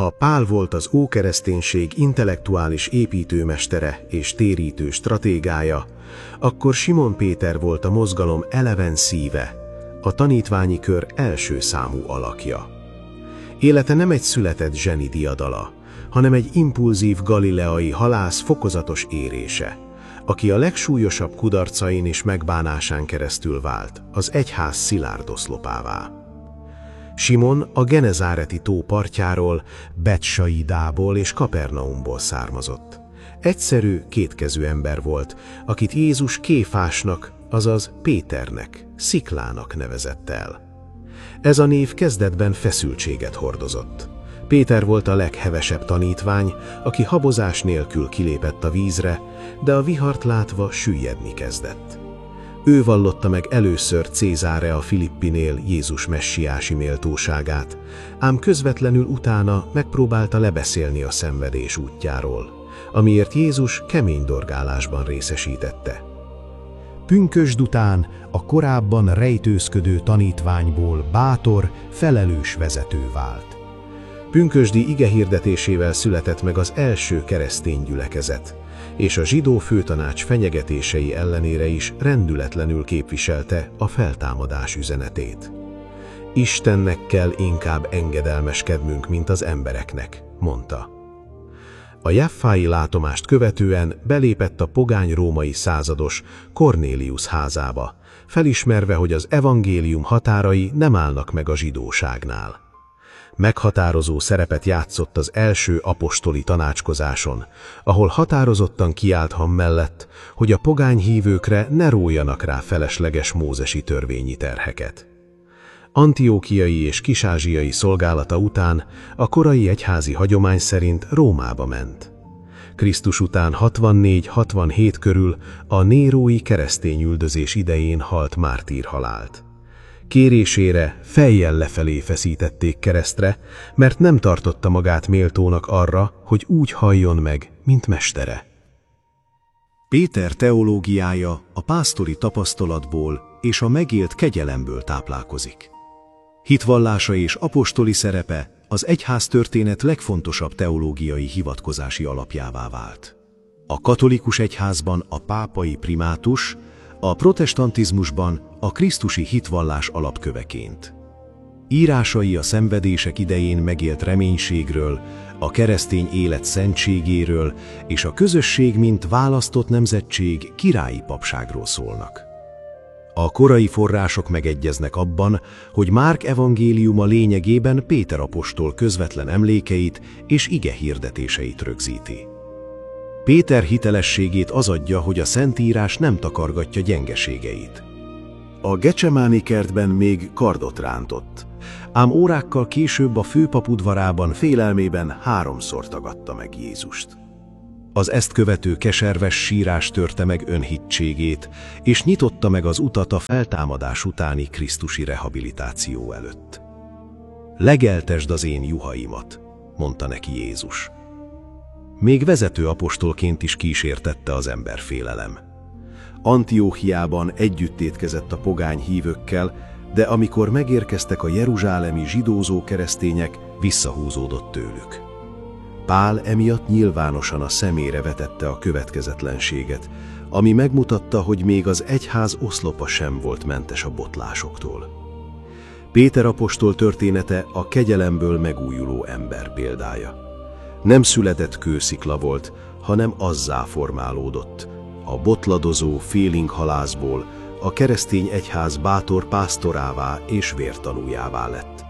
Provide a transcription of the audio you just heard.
Ha Pál volt az ókereszténység intellektuális építőmestere és térítő stratégája, akkor Simon Péter volt a mozgalom eleven szíve, a tanítványi kör első számú alakja. Élete nem egy született zseni diadala, hanem egy impulzív galileai halász fokozatos érése, aki a legsúlyosabb kudarcain és megbánásán keresztül vált az egyház szilárd oszlopává. Simon a Genezáreti tó partjáról, Betsaidából és Kapernaumból származott. Egyszerű, kétkezű ember volt, akit Jézus Kéfásnak, azaz Péternek, sziklának nevezett el. Ez a név kezdetben feszültséget hordozott. Péter volt a leghevesebb tanítvány, aki habozás nélkül kilépett a vízre, de a vihart látva süllyedni kezdett. Ő vallotta meg először Cézárea Filippinél Jézus messiási méltóságát, ám közvetlenül utána megpróbálta lebeszélni a szenvedés útjáról, amiért Jézus kemény dorgálásban részesítette. Pünkösd után a korábban rejtőzködő tanítványból bátor, felelős vezető vált. Pünkösdi igehirdetésével született meg az első keresztény gyülekezet, és a zsidó főtanács fenyegetései ellenére is rendületlenül képviselte a feltámadás üzenetét. Istennek kell inkább engedelmeskednünk, mint az embereknek, mondta. A jaffái látomást követően belépett a pogány római százados Cornélius házába, felismerve, hogy az evangélium határai nem állnak meg a zsidóságnál. Meghatározó szerepet játszott az első apostoli tanácskozáson, ahol határozottan kiállt mellett, hogy a pogány hívőkre ne rójanak rá felesleges mózesi törvényi terheket. Antiókiai és kisázsiai szolgálata után a korai egyházi hagyomány szerint Rómába ment. Krisztus után 64-67 körül a nérói keresztényüldözés idején halt mártírhalált. Kérésére fejjel lefelé feszítették keresztre, mert nem tartotta magát méltónak arra, hogy úgy halljon meg, mint mestere. Péter teológiája a pásztori tapasztalatból és a megélt kegyelemből táplálkozik. Hitvallása és apostoli szerepe az egyháztörténet legfontosabb teológiai hivatkozási alapjává vált. A katolikus egyházban a pápai primátus, a protestantizmusban a krisztusi hitvallás alapköveként. Írásai a szenvedések idején megélt reménységről, a keresztény élet szentségéről és a közösség mint választott nemzetség királyi papságról szólnak. A korai források megegyeznek abban, hogy Márk evangéliuma lényegében Péter apostol közvetlen emlékeit és ige hirdetéseit rögzíti. Péter hitelességét az adja, hogy a Szentírás nem takargatja gyengeségeit. A Gecsemáni kertben még kardot rántott, ám órákkal később a főpap udvarában félelmében 3-szor tagadta meg Jézust. Az ezt követő keserves sírás törte meg önhittségét, és nyitotta meg az utat a feltámadás utáni krisztusi rehabilitáció előtt. Legeltesd az én juhaimat, mondta neki Jézus. Még vezető apostolként is kísértette az emberfélelem. Antióchiában együtt étkezett a pogány hívőkkel, de amikor megérkeztek a jeruzsálemi zsidózó keresztények, visszahúzódott tőlük. Pál emiatt nyilvánosan a szemére vetette a következetlenséget, ami megmutatta, hogy még az egyház oszlopa sem volt mentes a botlásoktól. Péter apostol története a kegyelemből megújuló ember példája. Nem született kőszikla volt, hanem azzá formálódott. A botladozó félinkhalászból a keresztény egyház bátor pásztorává és vértanújává lett.